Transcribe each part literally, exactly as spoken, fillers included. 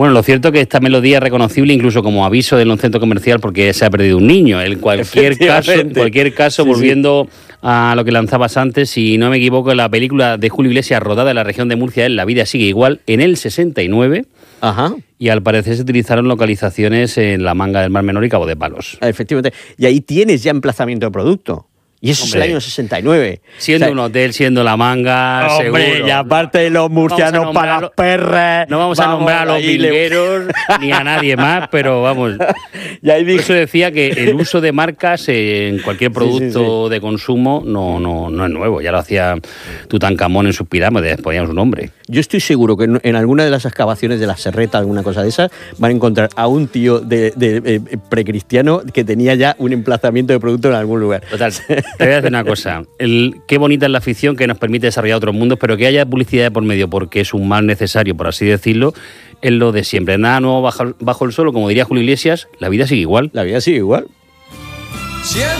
Bueno, lo cierto es que esta melodía es reconocible incluso como aviso de un centro comercial porque se ha perdido un niño. En cualquier caso, en cualquier caso, sí, volviendo sí. a lo que lanzabas antes, si no me equivoco, la película de Julio Iglesias rodada en la región de Murcia es La vida sigue igual, en el sesenta y nueve. Ajá. Y al parecer se utilizaron localizaciones en la Manga del Mar Menor y Cabo de Palos. Efectivamente. Y ahí tienes ya emplazamiento de producto. Y eso Hombre, es el año sesenta y nueve. Siendo o sea, un hotel, siendo La Manga, Hombre, seguro. Y aparte de los murcianos para las perras. No vamos, vamos a nombrar a los bilgueros le... ni a nadie más, pero vamos. Y ahí dije... Por eso decía que el uso de marcas en cualquier producto sí, sí, sí. de consumo no, no, no es nuevo. Ya lo hacía Tutankamón en sus pirámides, ponían su nombre. Yo estoy seguro que en, en alguna de las excavaciones de la Serreta, alguna cosa de esas, van a encontrar a un tío de, de, de, de precristiano que tenía ya un emplazamiento de producto en algún lugar. Total. Te voy a decir una cosa, el, qué bonita es la ficción que nos permite desarrollar otros mundos, pero que haya publicidad de por medio porque es un mal necesario, por así decirlo, es lo de siempre. Nada nuevo bajo, bajo el suelo, como diría Julio Iglesias, la vida sigue igual. La vida sigue igual. Siempre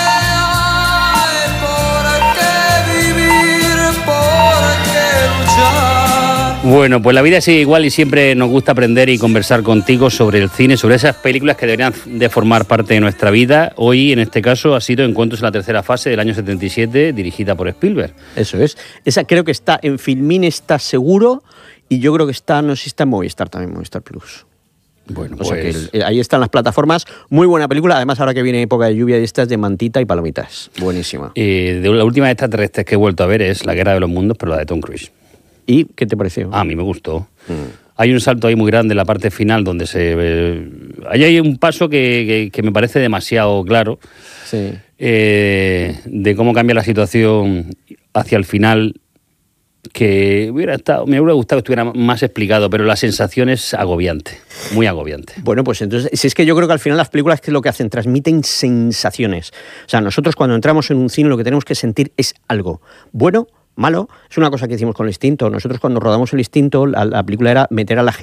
hay por qué vivir, por qué luchar. Bueno, pues la vida sigue igual y siempre nos gusta aprender y conversar contigo sobre el cine, sobre esas películas que deberían de formar parte de nuestra vida. Hoy, en este caso, ha sido Encuentros en la tercera fase del año setenta y siete, dirigida por Spielberg. Eso es. Esa creo que está en Filmin, está seguro, y yo creo que está, no sé si está en Movistar también, Movistar Plus. Bueno, o pues... sea que el, ahí están las plataformas. Muy buena película, además ahora que viene época de lluvia y estas de mantita y palomitas. Buenísima. Eh, de la última de extraterrestres que he vuelto a ver es La guerra de los mundos, pero la de Tom Cruise. ¿Y qué te pareció? A mí me gustó. Mm. Hay un salto ahí muy grande en la parte final donde se... Eh, ahí hay un paso que, que, que me parece demasiado claro. Sí. Eh, de cómo cambia la situación hacia el final, que hubiera estado, me hubiera gustado que estuviera más explicado, pero la sensación es agobiante, muy agobiante. Bueno, pues entonces, si es que yo creo que al final las películas, ¿qué es lo que hacen? Transmiten sensaciones. O sea, nosotros cuando entramos en un cine lo que tenemos que sentir es algo bueno, malo. Es una cosa que hicimos con El Instinto. Nosotros cuando rodamos El Instinto, la, la película era meter a la gente